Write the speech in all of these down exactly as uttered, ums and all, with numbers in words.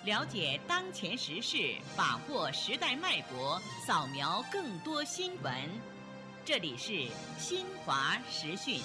了解当前时事，把握时代脉搏，扫描更多新闻。这里是新华时讯。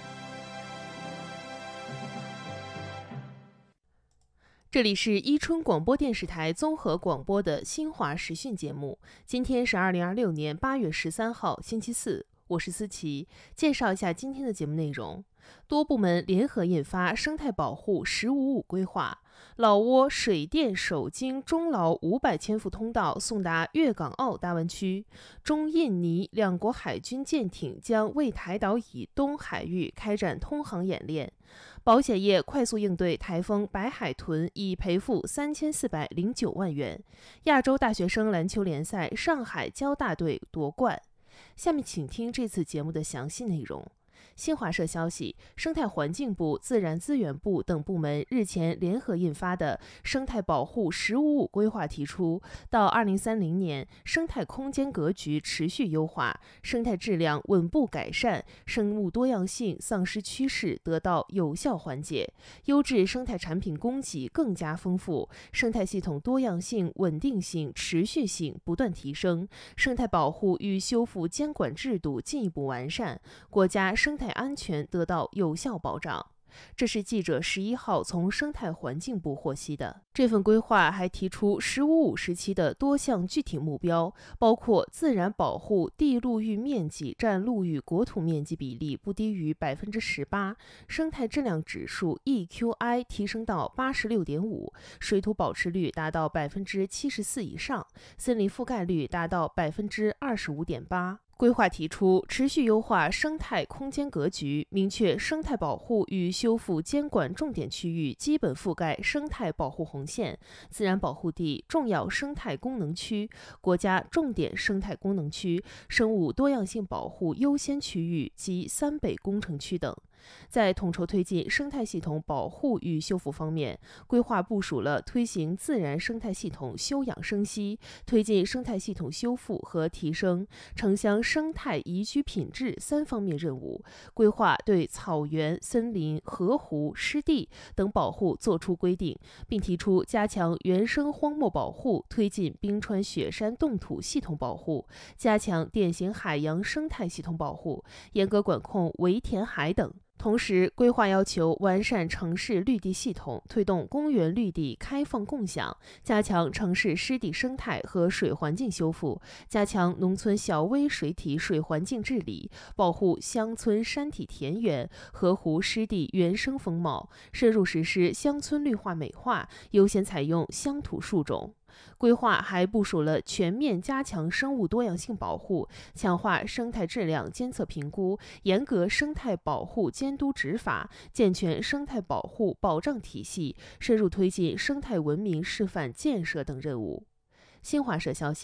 这里是伊春广播电视台综合广播的新华时讯节目。今天是二零二六年八月十三号，星期四。我是思琪，介绍一下今天的节目内容。多部门联合印发生态保护“十五五”规划，老挝水电首经中劳五百千伏通道送达粤港澳大湾区。中印尼两国海军舰艇将为台岛以东海域开展通航演练。保险业快速应对台风白海豚，已赔付三千四百零九万元。亚洲大学生篮球联赛，上海交大队夺冠。下面请听这次节目的详细内容。新华社消息，生态环境部、自然资源部等部门日前联合印发的生态保护“十五五”规划提出，到二零三零年，生态空间格局持续优化，生态质量稳步改善，生物多样性丧失趋势得到有效缓解，优质生态产品供给更加丰富，生态系统多样性、稳定性、持续性不断提升，生态保护与修复监管制度进一步完善，国家生态安全得到有效保障。这是记者十一号从生态环境部获悉的。这份规划还提出“十五五”时期的多项具体目标，包括自然保护地陆域面积占陆域国土面积比例不低于百分之十八，生态质量指数 E Q I 提升到八十六点五，水土保持率达到百分之七十四以上，森林覆盖率达到百分之二十五点八。规划提出，持续优化生态空间格局，明确生态保护与修复监管重点区域基本覆盖生态保护红线、自然保护地、重要生态功能区、国家重点生态功能区、生物多样性保护优先区域及三北工程区等。在统筹推进生态系统保护与修复方面，规划部署了推行自然生态系统休养生息、推进生态系统修复和提升、城乡生态宜居品质三方面任务。规划对草原、森林、河湖、湿地等保护作出规定，并提出加强原生荒漠保护，推进冰川雪山冻土系统保护，加强典型海洋生态系统保护，严格管控围填海等。同时，规划要求完善城市绿地系统，推动公园绿地开放共享，加强城市湿地生态和水环境修复，加强农村小微水体水环境治理，保护乡村山体田园、河湖湿地原生风貌，深入实施乡村绿化美化，优先采用乡土树种。规划还部署了全面加强生物多样性保护，强化生态质量监测评估，严格生态保护监督执法，健全生态保护保障体系，深入推进生态文明示范建设等任务。新华社消息。